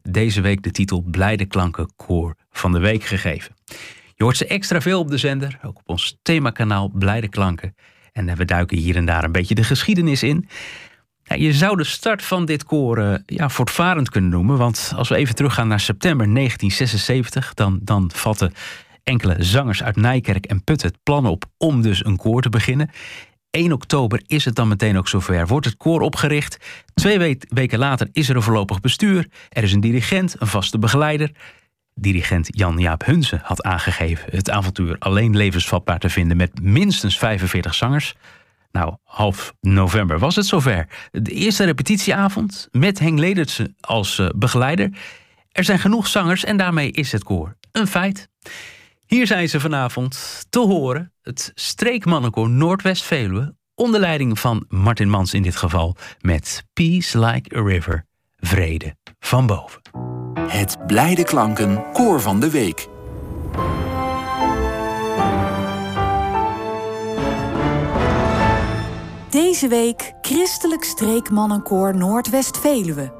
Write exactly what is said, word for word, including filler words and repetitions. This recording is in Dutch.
deze week de titel Blijde Klanken Koor van de Week gegeven. Je hoort ze extra veel op de zender, ook op ons themakanaal Blijde Klanken. En we duiken hier en daar een beetje de geschiedenis in. Ja, je zou de start van dit koor uh, ja, voortvarend kunnen noemen. Want als we even teruggaan naar september negentien zesenzeventig... dan, dan vatten enkele zangers uit Nijkerk en Putten het plan op om dus een koor te beginnen. één oktober is het dan meteen ook zover. Wordt het koor opgericht. Twee we- weken later is er een voorlopig bestuur. Er is een dirigent, een vaste begeleider. Dirigent Jan-Jaap Hunze had aangegeven het avontuur alleen levensvatbaar te vinden met minstens vijfenveertig zangers. Nou, half november was het zover. De eerste repetitieavond met Henk Ledertse als uh, begeleider. Er zijn genoeg zangers en daarmee is het koor een feit. Hier zijn ze vanavond te horen. Het streekmannenkoor Noordwest-Veluwe. Onder leiding van Martin Mans in dit geval. Met Peace Like a River. Vrede van boven. Het Blijde Klanken Koor van de Week. Deze week Christelijk Streekmannenkoor Noordwest-Veluwe.